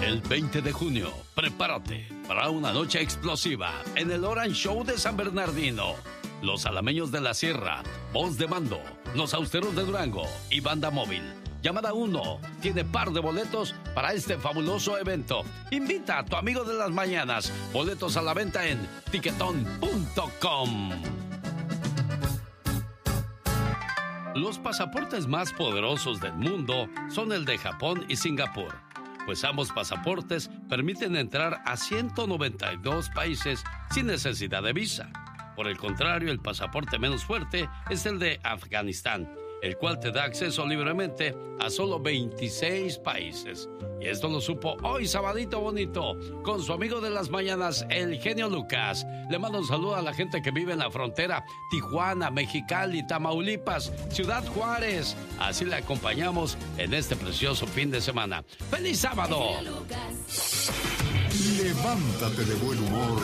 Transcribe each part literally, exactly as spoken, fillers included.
El veinte de junio, prepárate para una noche explosiva en el Orange Show de San Bernardino. Los Alameños de la Sierra, Voz de Mando, Los Austeros de Durango y Banda Móvil. Llamada uno tiene par de boletos para este fabuloso evento. Invita a tu amigo de las mañanas. Boletos a la venta en tiquetón punto com. Los pasaportes más poderosos del mundo son el de Japón y Singapur, pues ambos pasaportes permiten entrar a ciento noventa y dos países sin necesidad de visa. Por el contrario, el pasaporte menos fuerte es el de Afganistán, el cual te da acceso libremente a solo veintiséis países. Y esto lo supo hoy, sabadito bonito, con su amigo de las mañanas, el genio Lucas. Le mando un saludo a la gente que vive en la frontera, Tijuana, Mexicali, Tamaulipas, Ciudad Juárez. Así le acompañamos en este precioso fin de semana. ¡Feliz sábado! Levántate de buen humor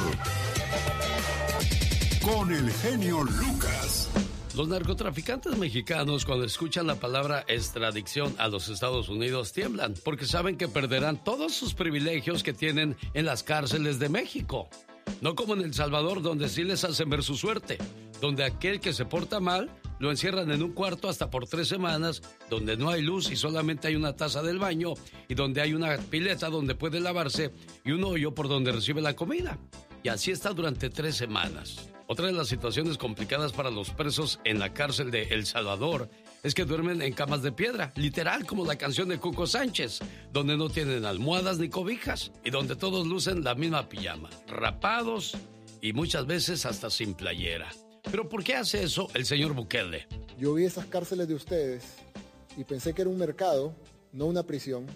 con el genio Lucas. Los narcotraficantes mexicanos, cuando escuchan la palabra extradición a los Estados Unidos, tiemblan porque saben que perderán todos sus privilegios que tienen en las cárceles de México. No como en El Salvador, donde sí les hacen ver su suerte, donde aquel que se porta mal lo encierran en un cuarto hasta por tres semanas, donde no hay luz y solamente hay una taza del baño, y donde hay una pileta donde puede lavarse y un hoyo por donde recibe la comida. Y así está durante tres semanas. Otra de las situaciones complicadas para los presos en la cárcel de El Salvador es que duermen en camas de piedra, literal como la canción de Cuco Sánchez, donde no tienen almohadas ni cobijas y donde todos lucen la misma pijama, rapados y muchas veces hasta sin playera. ¿Pero por qué hace eso el señor Bukele? Yo vi esas cárceles de ustedes y pensé que era un mercado, no una prisión.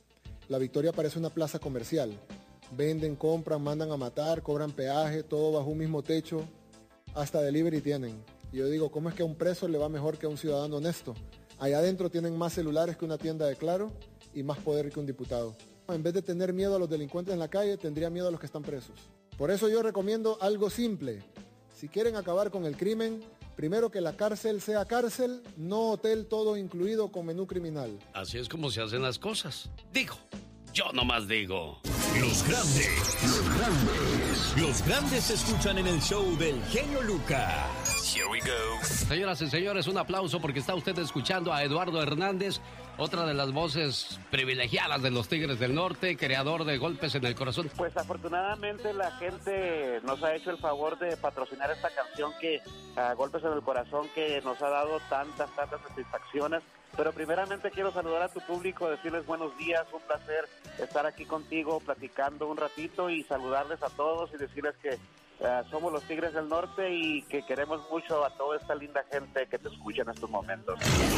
La Victoria parece una plaza comercial. Venden, compran, mandan a matar, cobran peaje, todo bajo un mismo techo. Hasta delivery tienen. Y yo digo, ¿cómo es que a un preso le va mejor que a un ciudadano honesto? Allá adentro tienen más celulares que una tienda de Claro y más poder que un diputado. En vez de tener miedo a los delincuentes en la calle, tendría miedo a los que están presos. Por eso yo recomiendo algo simple. Si quieren acabar con el crimen, primero que la cárcel sea cárcel, no hotel todo incluido con menú criminal. Así es como se hacen las cosas. Digo, yo nomás digo. Los grandes, los grandes, los grandes se escuchan en el show del genio Lucas. Here we go. Señoras y señores, un aplauso porque está usted escuchando a Eduardo Hernández, otra de las voces privilegiadas de los Tigres del Norte, creador de Golpes en el Corazón. Pues afortunadamente la gente nos ha hecho el favor de patrocinar esta canción que, uh, Golpes en el Corazón, que nos ha dado tantas, tantas satisfacciones. Pero primeramente quiero saludar a tu público, decirles buenos días, un placer estar aquí contigo platicando un ratito y saludarles a todos y decirles que uh, somos los Tigres del Norte y que queremos mucho a toda esta linda gente que te escucha en estos momentos.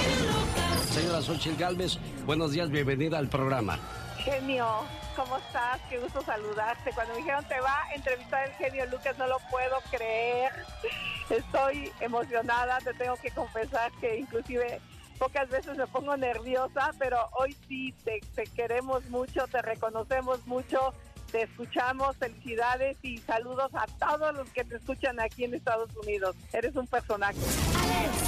Señora Xochitl Gálvez, buenos días, bienvenida al programa. Genio, ¿cómo estás? Qué gusto saludarte. Cuando me dijeron te va a entrevistar el genio Lucas, no lo puedo creer. Estoy emocionada, te tengo que confesar que inclusive pocas veces me pongo nerviosa, pero hoy sí te, te queremos mucho, te reconocemos mucho, te escuchamos, felicidades y saludos a todos los que te escuchan aquí en Estados Unidos. Eres un personaje.